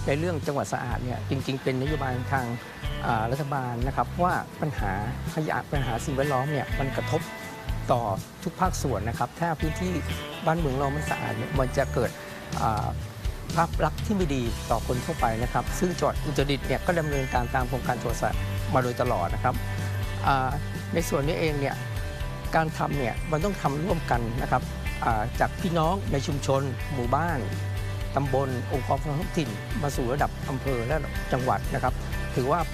ในเรื่องจังหวัดสะอาดเนี่ยจริงๆเป็นนโยบายทางรัฐบาลนะครับว่าปัญหาขยะปัญหาสิ่งแวดล้อมเนี่ยมันกระทบต่อทุกภาคส่วนนะครับถ้าพื้นที่บ้านเมืองเราไม่สะอาดเนี่ยมันจะเกิดภาพลักษณ์ที่ไม่ดีต่อคนทั่วไปนะครับซึ่งจังหวัดอุตรดิตถ์เนี่ยก็ดำเนินการตามโครงการโทรศัพท์มาโดยตลอดนะครับในส่วนนี้เองเนี่ยการทำเนี่ยมันต้องทำร่วมกันนะครับจากพี่น้องในชุมชนหมู่บ้านตำบลองค์กรปกครองท้องถิ่นมาสู่ระดับอำเภอและจังหวัดนะครับถือว่า